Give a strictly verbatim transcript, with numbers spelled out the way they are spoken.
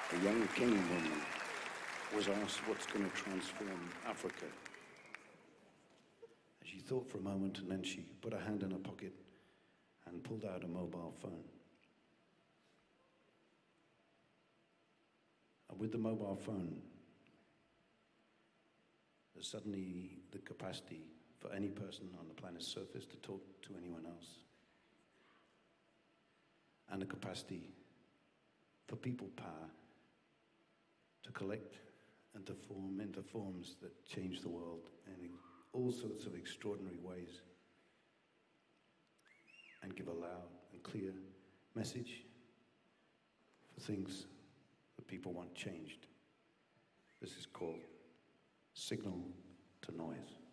A young Kenyan woman was asked what's going to transform Africa. And she thought for a moment, and then she put her hand in her pocket and pulled out a mobile phone. And with the mobile phone, there's suddenly the capacity for any person on the planet's surface to talk to anyone else. And the capacity for people power to collect and to form into forms that change the world in all sorts of extraordinary ways and give a loud and clear message for things that people want changed. This is called signal to noise.